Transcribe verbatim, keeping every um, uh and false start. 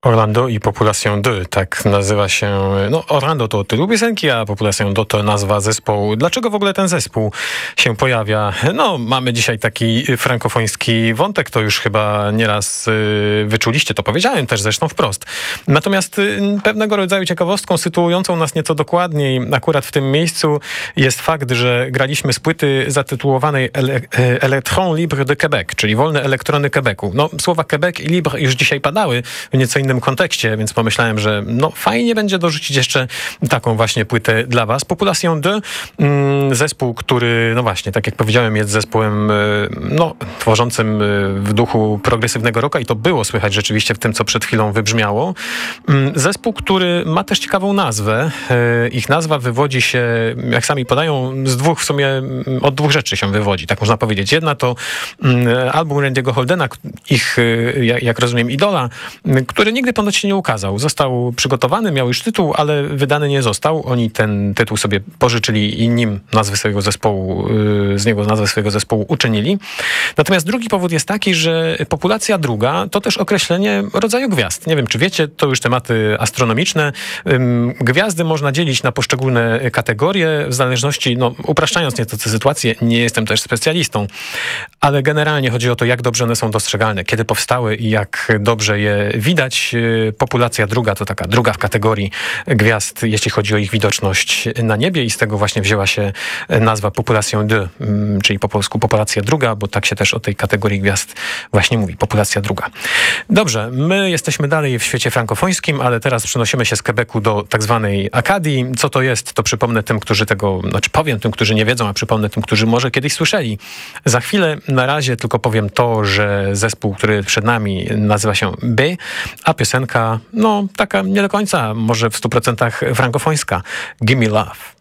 Orlando i Population deux, tak nazywa się, no Orlando to tytuł piosenki, a Population deux to nazwa zespołu. Dlaczego w ogóle ten zespół się pojawia? No, mamy dzisiaj taki frankofoński wątek, to już chyba nieraz y, wyczuliście, to powiedziałem też zresztą wprost. Natomiast y, pewnego rodzaju ciekawostką sytuującą nas nieco dokładniej akurat w tym miejscu jest fakt, że graliśmy z płyty zatytułowanej Ele- Electron Libre de Québec, czyli Wolne Elektrony Quebecu. No, słowa Quebec i Libre już dzisiaj padały w nieco innym kontekście, więc pomyślałem, że no fajnie będzie dorzucić jeszcze taką właśnie płytę dla was. Population deux, mm, zespół, który, no właśnie, tak jak powiedziałem, jest zespołem no, tworzącym w duchu progresywnego rocka i to było słychać rzeczywiście w tym, co przed chwilą wybrzmiało. Zespół, który ma też ciekawą nazwę. Ich nazwa wywodzi się, jak sami podają, z dwóch w sumie, od dwóch rzeczy się wywodzi, tak można powiedzieć. Jedna to album Randy'ego Holdena, ich, jak rozumiem, idola, który nigdy ponoć się nie ukazał. Został przygotowany, miał już tytuł, ale wydany nie został. Oni ten tytuł sobie pożyczyli i nim nazwy swojego zespołu, z niego nazwę swojego zespołu uczynili. Natomiast drugi powód jest taki, że populacja druga to też określenie rodzaju gwiazd. Nie wiem, czy wiecie, to już tematy astronomiczne. Gwiazdy można dzielić na poszczególne kategorie w zależności, no upraszczając nieco tę sytuację, nie jestem też specjalistą, ale generalnie chodzi o to, jak dobrze one są dostrzegalne, kiedy powstały i jak dobrze je widać. Populacja druga to taka druga w kategorii gwiazd, jeśli chodzi o ich widoczność na niebie i z tego właśnie wzięła się nazwa Population deux, czyli po polsku populacja druga, bo tak się też o tej kategorii gwiazd właśnie mówi, populacja druga. Dobrze, my jesteśmy dalej w świecie frankofońskim, ale teraz przenosimy się z Quebecu do tak zwanej Akadii. Co to jest, to przypomnę tym, którzy tego, znaczy powiem tym, którzy nie wiedzą, a przypomnę tym, którzy może kiedyś słyszeli. Za chwilę, na razie tylko powiem to, że zespół, który przed nami nazywa się B, a piosenka, no taka nie do końca, może w stu procentach frankofońska. Gimme Love.